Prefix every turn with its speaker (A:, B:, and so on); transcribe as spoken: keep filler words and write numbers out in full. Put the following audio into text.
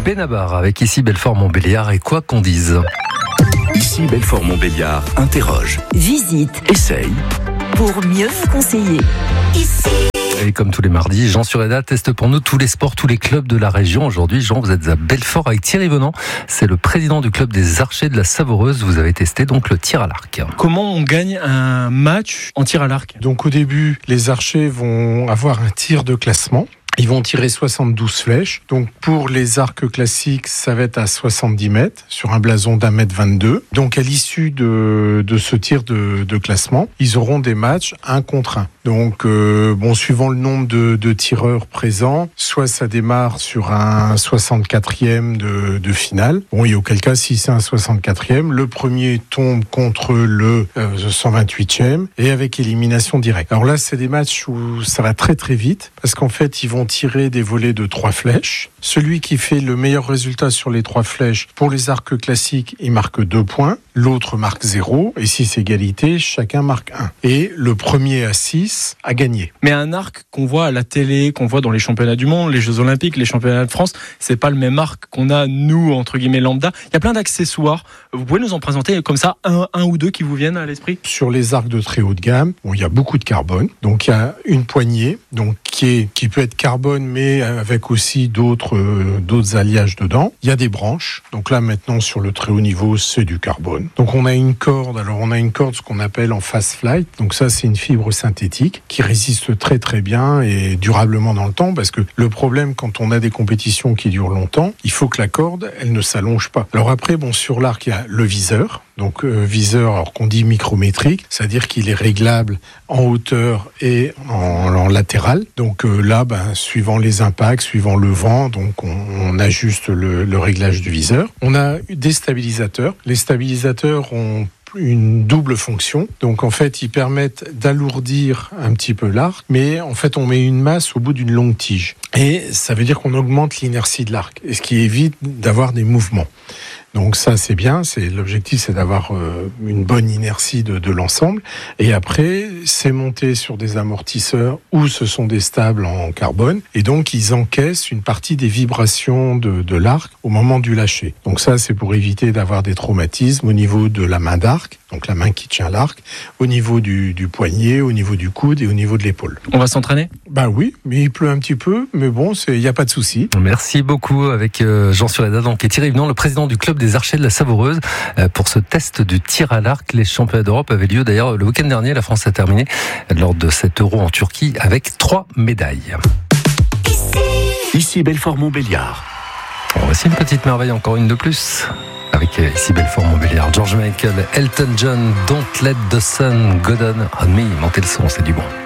A: Benabar avec ici Belfort-Montbéliard et quoi qu'on dise.
B: Ici Belfort-Montbéliard interroge,
C: visite,
B: essaye
C: pour mieux vous conseiller. Ici.
A: Et comme tous les mardis, Jean Sureda teste pour nous tous les sports, tous les clubs de la région. Aujourd'hui, Jean, vous êtes à Belfort avec Thierry Venant. C'est le président du club des Archers de la Savoureuse. Vous avez testé donc le tir à l'arc.
D: Comment on gagne un match en tir à l'arc ?
E: Donc au début, les archers vont avoir un tir de classement. Ils vont tirer soixante-douze flèches. Donc pour les arcs classiques, ça va être à soixante-dix mètres sur un blason d'un mètre vingt-deux. Donc à l'issue de, de ce tir de, de classement, ils auront des matchs un contre un. Donc euh, bon, suivant le nombre de, de tireurs présents, soit ça démarre sur un soixante-quatrième de, de finale. Bon, et auquel cas, si c'est un soixante-quatrième, le premier tombe contre le euh, cent vingt-huitième et avec élimination directe. Alors là, c'est des matchs où ça va très très vite parce qu'en fait, ils vont tirer des volets de trois flèches. Celui qui fait le meilleur résultat sur les trois flèches, pour les arcs classiques, il marque deux points. L'autre marque zéro. Et si c'est égalité, chacun marque un. Et le premier à six a gagné.
D: Mais un arc qu'on voit à la télé, qu'on voit dans les championnats du monde, les Jeux Olympiques, les championnats de France, c'est pas le même arc qu'on a, nous, entre guillemets, lambda. Il y a plein d'accessoires. Vous pouvez nous en présenter comme ça, un, un ou deux qui vous viennent à l'esprit ?
E: Sur les arcs de très haut de gamme, bon, il y a beaucoup de carbone. Donc il y a une poignée, donc qui est, qui peut être carbone, mais avec aussi d'autres, euh, d'autres alliages dedans. Il y a des branches. Donc là, maintenant, sur le très haut niveau, c'est du carbone. Donc on a une corde. Alors on a une corde, ce qu'on appelle en fast flight. Donc ça, c'est une fibre synthétique qui résiste très très bien et durablement dans le temps. Parce que le problème, quand on a des compétitions qui durent longtemps, il faut que la corde, elle ne s'allonge pas. Alors après, bon, sur l'arc, il y a le viseur. Donc euh, viseur, alors qu'on dit micrométrique, c'est-à-dire qu'il est réglable en hauteur et en, en latéral. Donc euh, là, ben, suivant les impacts, suivant le vent, donc on, on ajuste le, le réglage du viseur. On a des stabilisateurs. Les stabilisateurs ont une double fonction. Donc en fait, ils permettent d'alourdir un petit peu l'arc, mais en fait, on met une masse au bout d'une longue tige. Et ça veut dire qu'on augmente l'inertie de l'arc, et ce qui évite d'avoir des mouvements. Donc ça, c'est bien. C'est, l'objectif, c'est d'avoir euh, une bonne inertie de, de l'ensemble. Et après, c'est monté sur des amortisseurs ou ce sont des stables en carbone. Et donc, ils encaissent une partie des vibrations de, de l'arc au moment du lâcher. Donc ça, c'est pour éviter d'avoir des traumatismes au niveau de la main d'arc, donc la main qui tient l'arc, au niveau du, du poignet, au niveau du coude et au niveau de l'épaule.
D: On va s'entraîner ?
E: Ben oui, mais il pleut un petit peu, mais bon, il n'y a pas de souci.
A: Merci beaucoup avec euh, Jean Sureda, donc et Thierry Venant, le président du club des Archers de la Savoureuse, euh, pour ce test du tir à l'arc. Les championnats d'Europe avaient lieu d'ailleurs le week-end dernier. La France a terminé lors de cet Euro en Turquie avec trois médailles.
B: Ici Belfort-Montbéliard.
A: Bon, voici une petite merveille, encore une de plus. Avec euh, ici Belfort-Montbéliard, George Michael, Elton John, Don't Let the Sun Go Down on Me. Montez le son, c'est du bon.